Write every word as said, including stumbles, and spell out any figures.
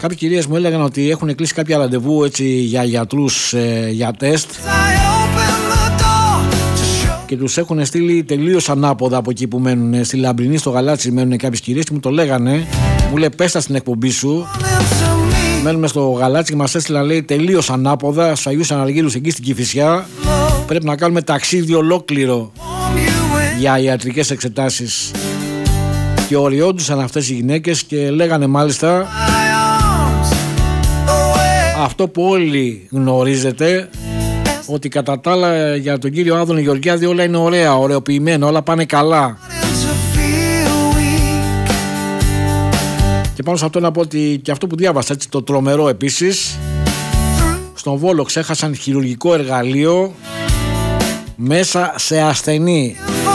Κάποιες κυρίες μου έλεγαν ότι έχουν κλείσει κάποια ραντεβού έτσι, για γιατρούς, ε, για τεστ, και τους έχουν στείλει τελείως ανάποδα από εκεί που μένουν. Στη Λαμπρινή, στο Γαλάτσι μένουν κάποιες κυρίες και μου το λέγανε. Μου λέει πες τα στην εκπομπή σου. Μένουμε στο Γαλάτσι και μας έστειλαν, λέει, τελείως ανάποδα στους Αγίους Αναργύρους εκεί στην Κηφισιά. Πρέπει να κάνουμε ταξίδι ολόκληρο για ιατρικές εξετάσεις. Και οριόντουσαν αυτές οι γυναίκες και λέγανε μάλιστα αυτό που όλοι γνωρίζετε, ότι κατά τα άλλα για τον κύριο Άδωνη Γεωργιάδη όλα είναι ωραία, ωραιοποιημένα, όλα πάνε καλά. Και πάνω σε αυτό να πω ότι και αυτό που διάβασα, έτσι, το τρομερό επίσης, στον Βόλο ξέχασαν χειρουργικό εργαλείο μέσα σε ασθενή.